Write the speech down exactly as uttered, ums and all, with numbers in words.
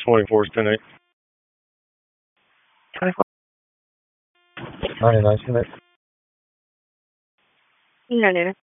twenty-four is ten eight. twenty-four. ninety-nine, ten eight. No, dude.